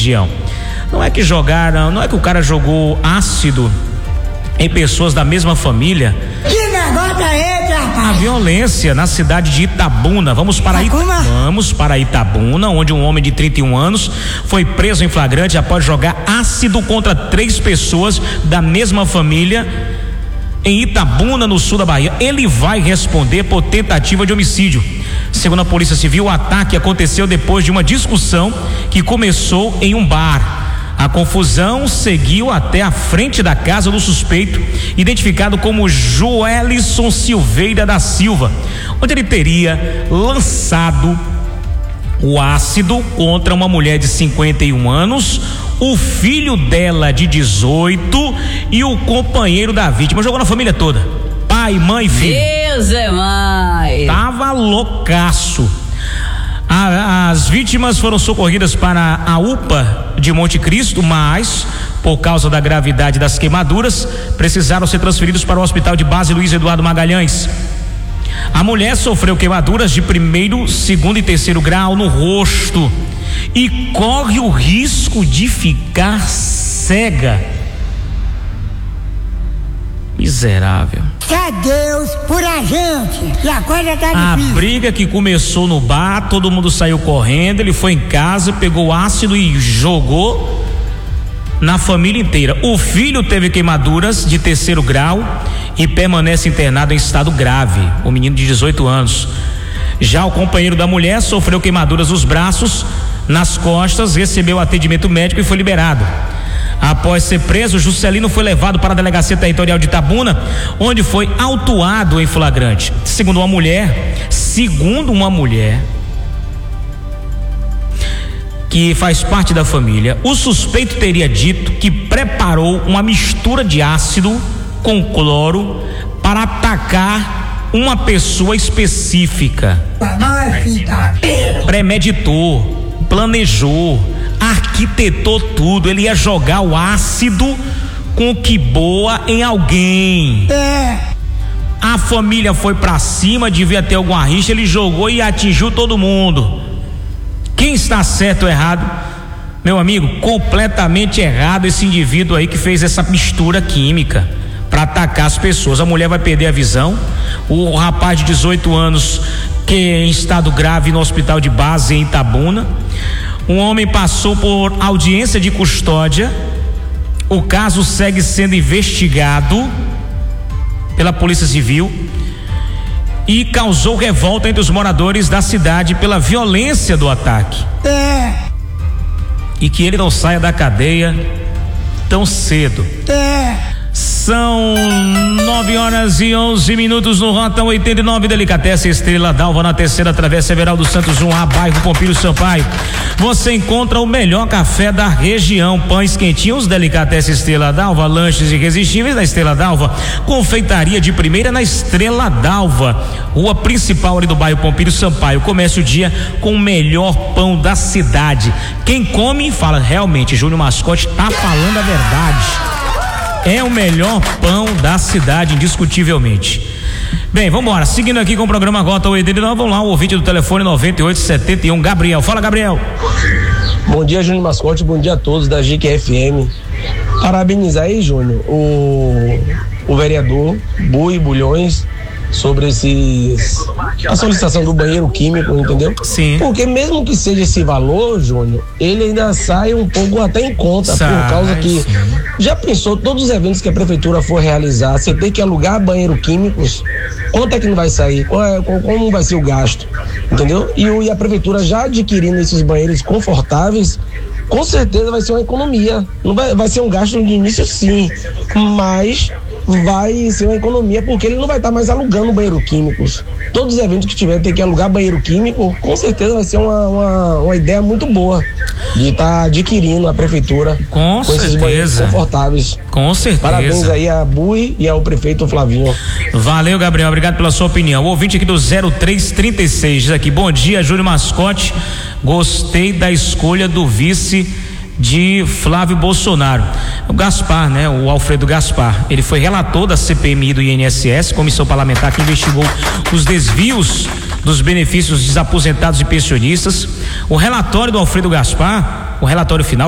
região. Não é que o cara jogou ácido em pessoas da mesma família. Que negócio é esse, rapaz? A violência na cidade de Itabuna. Vamos para Itabuna, onde um homem de 31 anos foi preso em flagrante após jogar ácido contra 3 pessoas da mesma família em Itabuna, no sul da Bahia. Ele vai responder por tentativa de homicídio. Segundo a Polícia Civil, o ataque aconteceu depois de uma discussão que começou em um bar. A confusão seguiu até a frente da casa do suspeito, identificado como Joelison Silveira da Silva, onde ele teria lançado o ácido contra uma mulher de 51 anos, o filho dela de 18 e o companheiro da vítima. Jogou na família toda, pai, mãe e filho. Deus é mais. Tava loucaço. As vítimas foram socorridas para a UPA de Monte Cristo, mas por causa da gravidade das queimaduras precisaram ser transferidos para o Hospital de Base Luiz Eduardo Magalhães. A mulher sofreu queimaduras de 1º, 2º e 3º grau no rosto e corre o risco de ficar cega. Miserável. Que Deus por a gente, que a coisa tá difícil. A briga que começou no bar, todo mundo saiu correndo, ele foi em casa, pegou ácido e jogou na família inteira. O filho teve queimaduras de 3º grau e permanece internado em estado grave, o menino de 18 anos. Já o companheiro da mulher sofreu queimaduras nos braços, nas costas, recebeu atendimento médico e foi liberado. Após ser preso, Juscelino foi levado para a Delegacia Territorial de Itabuna, onde foi autuado em flagrante. Segundo uma mulher que faz parte da família, o suspeito teria dito que preparou uma mistura de ácido com cloro para atacar uma pessoa específica. Premeditou, planejou, arquitetou tudo. Ele ia jogar o ácido com quiboa em alguém. A família foi pra cima, devia ter alguma rixa, ele jogou e atingiu todo mundo. Quem está certo ou errado? Meu amigo, completamente errado esse indivíduo aí que fez essa mistura química para atacar as pessoas. A mulher vai perder a visão, o rapaz de 18 anos que é em estado grave no hospital de base em Itabuna. Um homem passou por audiência de custódia. O caso segue sendo investigado pela Polícia Civil e causou revolta entre os moradores da cidade pela violência do ataque. E que ele não saia da cadeia tão cedo. São 9h11 no Rotão 89, Delicatessen Estrela d'Alva, na terceira travessa Everaldo Santos 1A, bairro Pompílio Sampaio. Você encontra o melhor café da região, pães quentinhos, Delicatessen Estrela d'Alva, lanches irresistíveis na Estrela d'Alva, confeitaria de primeira na Estrela d'Alva, rua principal ali do bairro Pompílio Sampaio. Comece o dia com o melhor pão da cidade. Quem come fala, realmente, Júnior Mascote tá falando a verdade. É o melhor pão da cidade, indiscutivelmente. Bem, vamos embora. Seguindo aqui com o programa Rota 89, vamos lá, o ouvinte do telefone 9871, Gabriel. Fala, Gabriel. Bom dia, Júnior Mascote. Bom dia a todos da GQ FM. Parabenizar aí, Júnior, o vereador Bui Bulhões sobre a solicitação do banheiro químico, entendeu? Sim. Porque mesmo que seja esse valor, Júnior, ele ainda sai um pouco até em conta, por causa que já pensou todos os eventos que a prefeitura for realizar, você tem que alugar banheiro químicos, quanto é que não vai sair? Como vai ser o gasto? Entendeu? E a prefeitura já adquirindo esses banheiros confortáveis, com certeza vai ser uma economia. Não vai ser um gasto de início, sim, mas vai ser uma economia, porque ele não vai estar mais alugando banheiro químicos. Todos os eventos que tiver ter que alugar banheiro químico, com certeza vai ser uma ideia muito boa de estar adquirindo a prefeitura com esses banheiros confortáveis. Com certeza. Parabéns aí a Bui e ao prefeito Flavinho. Valeu, Gabriel, obrigado pela sua opinião. O ouvinte aqui do 0336 diz aqui: bom dia, Júnior Mascote, gostei da escolha do vice de Flávio Bolsonaro. O Gaspar, né? O Alfredo Gaspar, ele foi relator da CPMI do INSS, comissão parlamentar que investigou os desvios dos benefícios dos aposentados e pensionistas. O relatório do Alfredo Gaspar, o relatório final,